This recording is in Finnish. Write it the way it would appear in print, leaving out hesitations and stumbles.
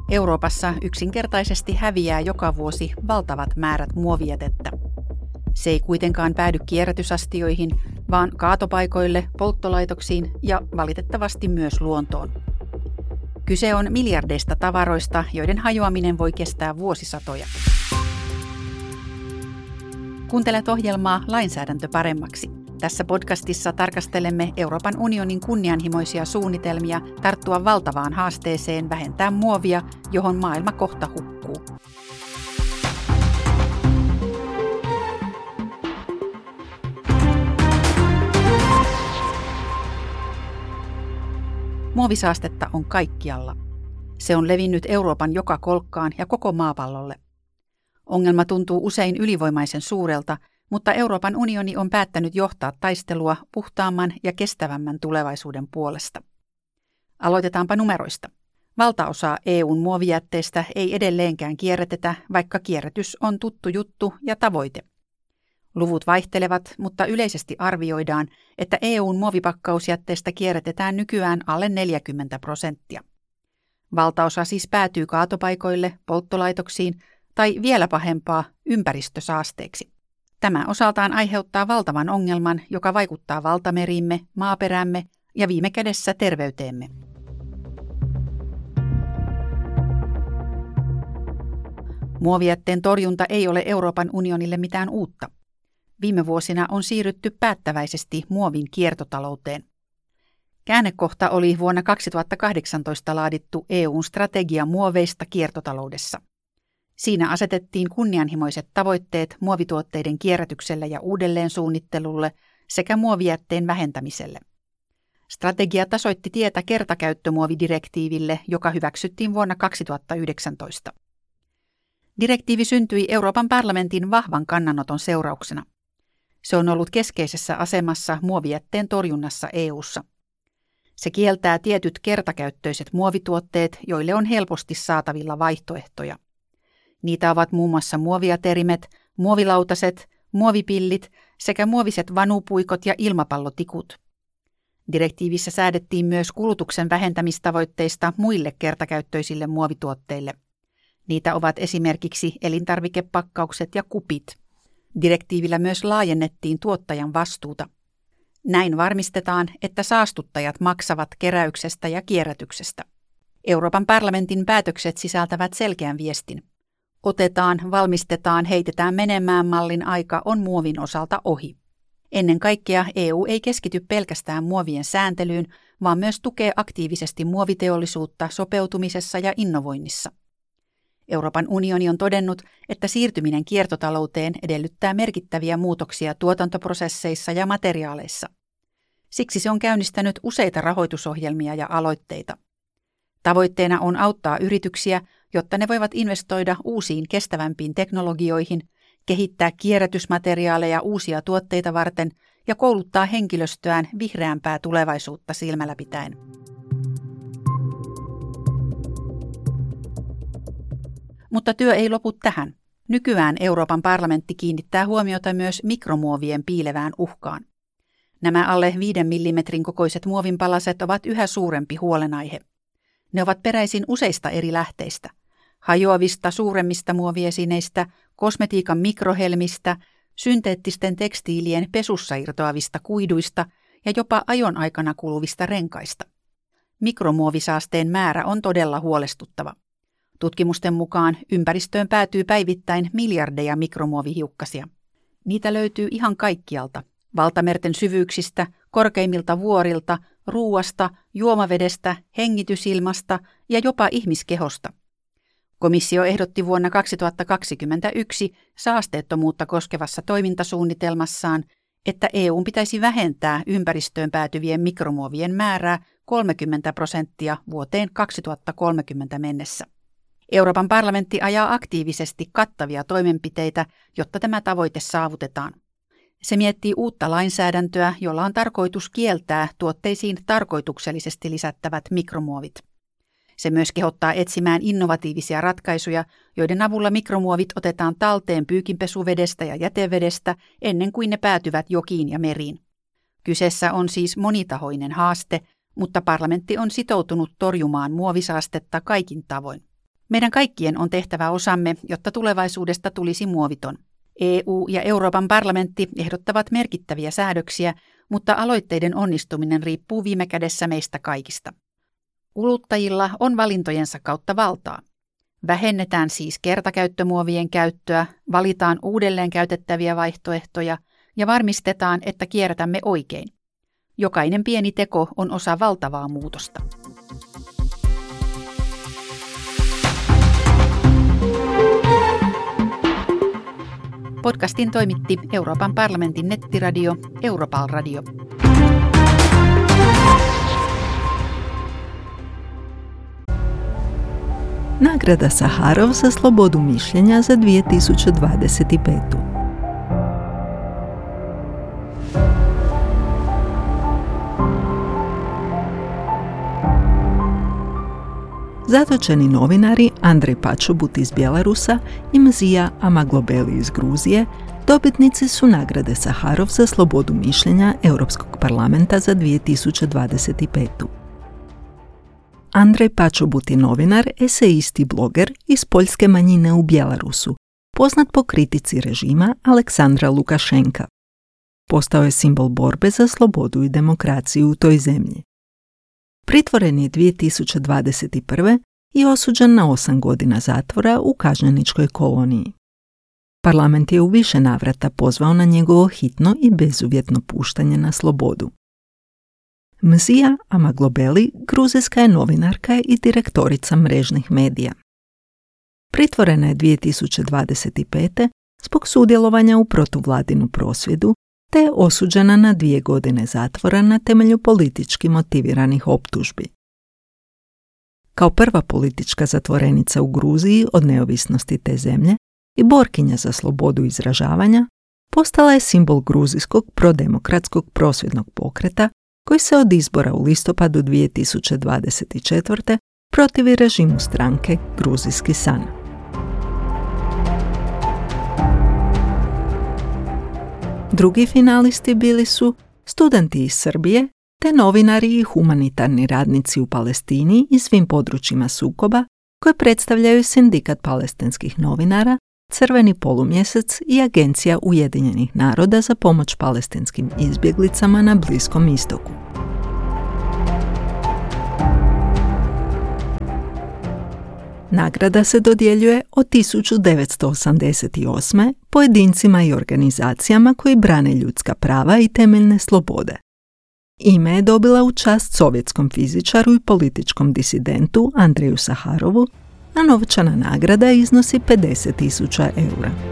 Euroopassa yksinkertaisesti häviää joka vuosi valtavat määrät muovijätettä. Se ei kuitenkaan päädy kierrätysastioihin, vaan kaatopaikoille, polttolaitoksiin ja valitettavasti myös luontoon. Kyse on miljardeista tavaroista, joiden hajoaminen voi kestää vuosisatoja. Kuuntelet ohjelmaa Lainsäädäntö paremmaksi. Tässä podcastissa tarkastelemme Euroopan unionin kunnianhimoisia suunnitelmia tarttua valtavaan haasteeseen vähentää muovia, johon maailma kohta hukkuu. Muovisaastetta on kaikkialla. Se on levinnyt Euroopan joka kolkkaan ja koko maapallolle. Ongelma tuntuu usein ylivoimaisen suurelta, mutta Euroopan unioni on päättänyt johtaa taistelua puhtaamman ja kestävämmän tulevaisuuden puolesta. Aloitetaanpa numeroista. Valtaosa EUn muovijätteistä ei edelleenkään kierrätetä, vaikka kierrätys on tuttu juttu ja tavoite. Luvut vaihtelevat, mutta yleisesti arvioidaan, että EUn muovipakkausjätteistä kierrätetään nykyään alle 40%. Valtaosa siis päätyy kaatopaikoille, polttolaitoksiin tai vielä pahempaa ympäristösaasteeksi. Tämä osaltaan aiheuttaa valtavan ongelman, joka vaikuttaa valtameriimme, maaperämme ja viime kädessä terveyteemme. Muovijätteen torjunta ei ole Euroopan unionille mitään uutta. Viime vuosina on siirrytty päättäväisesti muovin kiertotalouteen. Käännekohta oli vuonna 2018 laadittu EUn strategia muoveista kiertotaloudessa. Siinä asetettiin kunnianhimoiset tavoitteet muovituotteiden kierrätykselle ja uudelleensuunnittelulle sekä muovijätteen vähentämiselle. Strategia tasoitti tietä kertakäyttömuovidirektiiville, joka hyväksyttiin vuonna 2019. Direktiivi syntyi Euroopan parlamentin vahvan kannanoton seurauksena. Se on ollut keskeisessä asemassa muovijätteen torjunnassa EU:ssa. Se kieltää tietyt kertakäyttöiset muovituotteet, joille on helposti saatavilla vaihtoehtoja. Niitä ovat muun muassa muoviaterimet, muovilautaset, muovipillit sekä muoviset vanupuikot ja ilmapallotikut. Direktiivissä säädettiin myös kulutuksen vähentämistavoitteista muille kertakäyttöisille muovituotteille. Niitä ovat esimerkiksi elintarvikepakkaukset ja kupit. Direktiivillä myös laajennettiin tuottajan vastuuta. Näin varmistetaan, että saastuttajat maksavat keräyksestä ja kierrätyksestä. Euroopan parlamentin päätökset sisältävät selkeän viestin. Otetaan, valmistetaan, heitetään menemään mallin aika on muovin osalta ohi. Ennen kaikkea EU ei keskity pelkästään muovien sääntelyyn, vaan myös tukee aktiivisesti muoviteollisuutta sopeutumisessa ja innovoinnissa. Euroopan unioni on todennut, että siirtyminen kiertotalouteen edellyttää merkittäviä muutoksia tuotantoprosesseissa ja materiaaleissa. Siksi se on käynnistänyt useita rahoitusohjelmia ja aloitteita. Tavoitteena on auttaa yrityksiä, jotta ne voivat investoida uusiin kestävämpiin teknologioihin, kehittää kierrätysmateriaaleja uusia tuotteita varten ja kouluttaa henkilöstöään vihreämpää tulevaisuutta silmällä pitäen. Mutta työ ei lopu tähän. Nykyään Euroopan parlamentti kiinnittää huomiota myös mikromuovien piilevään uhkaan. Nämä alle 5 mm kokoiset muovinpalaset ovat yhä suurempi huolenaihe. Ne ovat peräisin useista eri lähteistä. Hajoavista suuremmista muoviesineistä, kosmetiikan mikrohelmistä, synteettisten tekstiilien pesussa irtoavista kuiduista ja jopa ajon aikana kuluvista renkaista. Mikromuovisaasteen määrä on todella huolestuttava. Tutkimusten mukaan ympäristöön päätyy päivittäin miljardeja mikromuovihiukkasia. Niitä löytyy ihan kaikkialta. Valtamerten syvyyksistä, korkeimmilta vuorilta, ruuasta, juomavedestä, hengitysilmasta ja jopa ihmiskehosta. Komissio ehdotti vuonna 2021 saasteettomuutta koskevassa toimintasuunnitelmassaan, että EU:n pitäisi vähentää ympäristöön päätyvien mikromuovien määrää 30% vuoteen 2030 mennessä. Euroopan parlamentti ajaa aktiivisesti kattavia toimenpiteitä, jotta tämä tavoite saavutetaan. Se miettii uutta lainsäädäntöä, jolla on tarkoitus kieltää tuotteisiin tarkoituksellisesti lisättävät mikromuovit. Se myös kehottaa etsimään innovatiivisia ratkaisuja, joiden avulla mikromuovit otetaan talteen pyykinpesuvedestä ja jätevedestä ennen kuin ne päätyvät jokiin ja meriin. Kyseessä on siis monitahoinen haaste, mutta parlamentti on sitoutunut torjumaan muovisaastetta kaikin tavoin. Meidän kaikkien on tehtävä osamme, jotta tulevaisuudesta tulisi muoviton. EU ja Euroopan parlamentti ehdottavat merkittäviä säädöksiä, mutta aloitteiden onnistuminen riippuu viime kädessä meistä kaikista. Kuluttajilla on valintojensa kautta valtaa. Vähennetään siis kertakäyttömuovien käyttöä, valitaan uudelleen käytettäviä vaihtoehtoja ja varmistetaan, että kierrätämme oikein. Jokainen pieni teko on osa valtavaa muutosta. Podcastin toimitti Euroopan parlamentin nettiradio Europal Radio. Nagrada Saharov za slobodu mišljenja za 2025. Zatočeni novinari Andrej Pačobut iz Bjelarusa i Mzija Amaglobeli iz Gruzije dobitnici su nagrade Saharov za slobodu mišljenja Europskog parlamenta za 2025. Andrej Pačobut je novinar, esejist i bloger iz poljske manjine u Bjelarusu, poznat po kritici režima Aleksandra Lukašenka. Postao je simbol borbe za slobodu i demokraciju u toj zemlji. Pritvoren je 2021. i osuđen na 8 godina zatvora u kazneničkoj koloniji. Parlament je u više navrata pozvao na njegovo hitno i bezuvjetno puštanje na slobodu. Mzija Amaglobeli gruzijska je novinarka i direktorica mrežnih medija. Pritvorena je 2025. zbog sudjelovanja u protuvladinu prosvjedu te je osuđena na 2 godine zatvora na temelju politički motiviranih optužbi. Kao prva politička zatvorenica u Gruziji od neovisnosti te zemlje i borkinja za slobodu izražavanja, postala je simbol gruzijskog prodemokratskog prosvjednog pokreta koji se od izbora u listopadu 2024. protivi režimu stranke Gruzijski san. Drugi finalisti bili su studenti iz Srbije te novinari i humanitarni radnici u Palestini i svim područjima sukoba koje predstavljaju Sindikat palestinskih novinara, Crveni polumjesec i Agencija Ujedinjenih naroda za pomoć palestinskim izbjeglicama na Bliskom istoku. Nagrada se dodjeljuje od 1988. pojedincima i organizacijama koji brane ljudska prava i temeljne slobode. Ime je dobila u čast sovjetskom fizičaru i političkom disidentu Andreju Saharovu, a novčana nagrada iznosi 50.000 eura.